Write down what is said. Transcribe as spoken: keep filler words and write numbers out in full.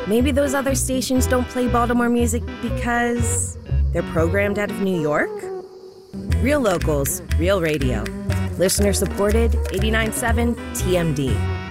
Maybe those other stations don't play Baltimore music because they're programmed out of New York? Real locals, real radio. Listener supported, eighty-nine point seven T M D.